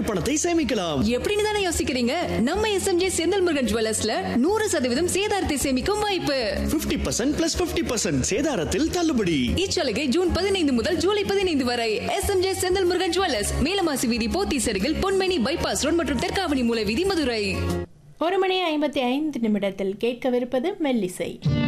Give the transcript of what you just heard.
பணத்தை சேமிக்கலாம். எப்படின்னு தானே யோசிக்கிறீங்க? நம்ம எஸ்எம்ஜே செந்தில் முருகன் ஜுவல்லர்ஸ்ல 100% சேதாரத்தை சேமிக்கும் வாய்ப்பு. 50% + 50% சேதாரத்தில் தள்ளுபடி. இச்சலுகை ஜூன் 15 முதல் ஜூலை 15 வரை. எஸ்எம்ஜே செந்தில் முருகன் ஜுவல்லர்ஸ், மேலமாசி வீதி, போத்தீஸ் அருகில், பொன்மணி பைபாஸ் ரோட் மற்றும் தெற்காவணி மூல வீதி, மதுரை. 1 மணி 55 நிமிடத்தில் கேட்கவிருப்பது மெல்லிசை.